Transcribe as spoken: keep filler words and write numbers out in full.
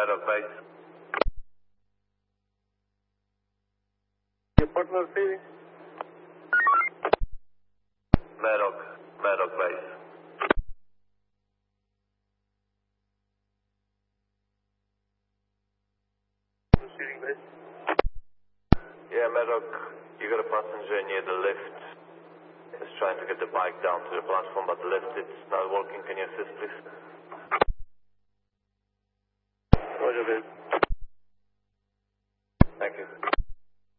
Maddock base. Your partner receiving? Maddock, Maddock base. Receiving base. Yeah, Maddock, you got a passenger near the lift. He's trying to get the bike down to the platform, but the lift is not working. Can you assist, please?